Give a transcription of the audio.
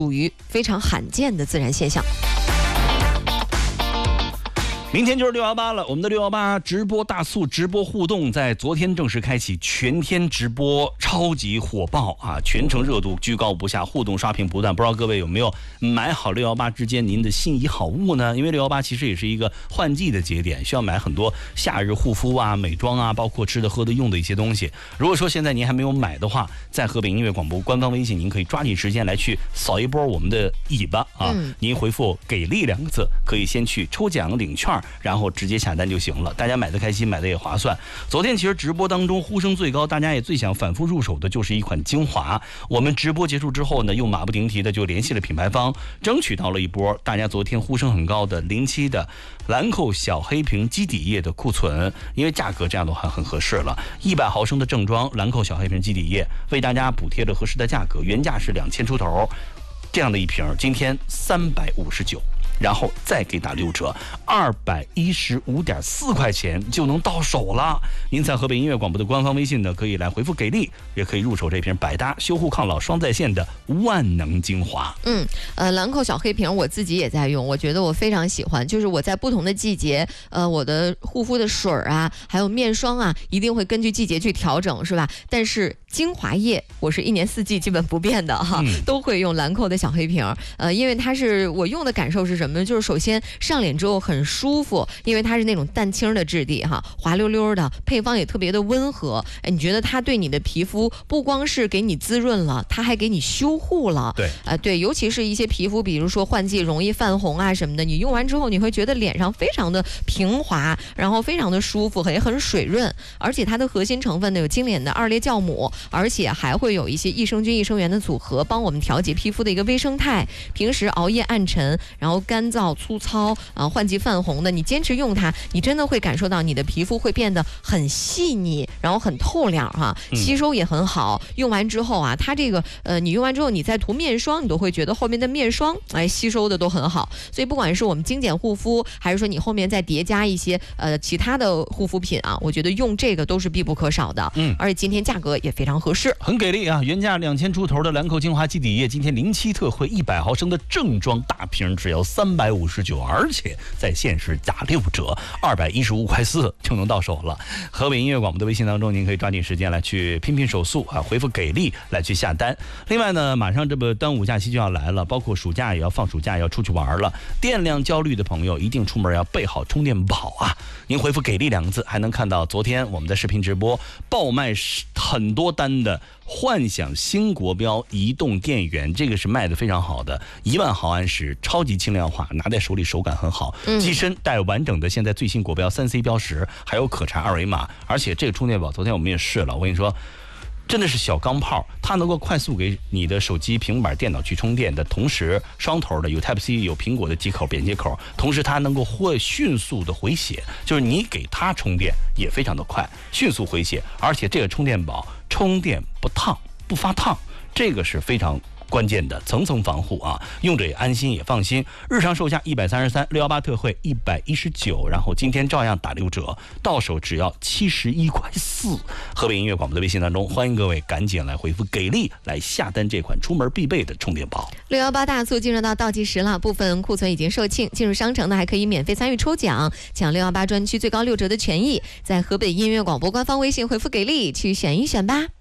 属于非常罕见的自然现象。 明天就是618了，我们的618直播大促直播互动在昨天正式开启，全天直播超级火爆啊，全程热度居高不下，互动刷屏不断。不知道各位有没有买好618之间您的心仪好物呢？因为618其实也是一个换季的节点，需要买很多夏日护肤啊、美妆啊，包括吃的喝的用的一些东西。如果说现在您还没有买的话，在河北音乐广播官方微信，您可以抓紧时间来去扫一波我们的尾巴啊，您回复“给力”2个字，可以先去抽奖领券，然后直接下单就行了。大家买的开心，买的也划算。昨天其实直播当中呼声最高，大家也最想反复入手的就是一款精华。我们直播结束之后呢，又马不停蹄的就联系了品牌方，争取到了一波大家昨天呼声很高的07的兰蔻小黑瓶基底液的库存，因为价格这样的话很合适了，100毫升的正装兰蔻小黑瓶基底液为大家补贴了合适的价格，原价是2000出头，这样的一瓶今天359。然后再给打6折，215.4块钱就能到手了。您在河北音乐广播的官方微信呢，可以来回复给力，也可以入手这瓶百搭修护抗老双在线的万能精华。 兰蔻小黑瓶我自己也在用，我觉得我非常喜欢。就是我在不同的季节，我的护肤的水啊，还有面霜啊，一定会根据季节去调整，是吧？但是精华液我是1年4季基本不变的哈，都会用兰蔻的小黑瓶。因为它是我用的感受是什么？就是首先上脸之后很舒服，因为它是那种淡青的质地哈，滑溜溜的，配方也特别的温和。你觉得它对你的皮肤不光是给你滋润了，它还给你修护了。对，尤其是一些皮肤，比如说换季容易泛红啊什么的，你用完之后你会觉得脸上非常的平滑，然后非常的舒服，也很水润。而且它的核心成分呢有精炼的2列酵母，而且还会有一些益生菌、益生元的组合，帮我们调节皮肤的一个微生态。平时熬夜暗沉，然后干燥粗糙换季泛红的，你坚持用它，你真的会感受到你的皮肤会变得很细腻，然后很透亮哈，吸收也很好。用完之后啊，它这个你用完之后，你再涂面霜，你都会觉得后面的面霜吸收的都很好。所以不管是我们精简护肤，还是说你后面再叠加一些其他的护肤品啊，我觉得用这个都是必不可少的。而且今天价格也非常合适， 很给力啊！原价2000出头的兰蔻精华基底液，今天07特惠100毫升的正装大瓶只要359，而且在限时打6折，215.4块就能到手了。河北音乐广播的微信当中，您可以抓紧时间来去拼手速啊，回复给力来去下单。另外呢，马上这个端午假期就要来了，包括暑假也要放暑假，要出去玩了。电量焦虑的朋友，一定出门要备好充电宝啊！您回复给力2个字，还能看到昨天我们的视频直播爆卖很多单的幻想新国标移动电源，这个是卖的非常好的，1万毫安时，超级轻量化，拿在手里手感很好，机身带完整的现在最新国标3C 标识，还有可查2维码，而且这个充电宝昨天我们也试了，我跟你说真的是小钢炮，它能够快速给你的手机、平板、电脑去充电的同时，双头的有 Type-C， 有苹果的接口、扁接口，同时它能够迅速的回血，就是你给它充电也非常的快，迅速回血，而且这个充电宝充电不烫、不发烫，这个是非常关键的，层层防护啊，用着也安心也放心。日常售价133，618特惠119，然后今天照样打6折，到手只要71.4块。河北音乐广播的微信当中，欢迎各位赶紧来回复给力来下单这款出门必备的充电宝。 618大促进入到倒计时了，部分库存已经售罄，进入商城的还可以免费参与抽奖，抢618专区最高6折的权益。在河北音乐广播官方微信回复给力去选一选吧。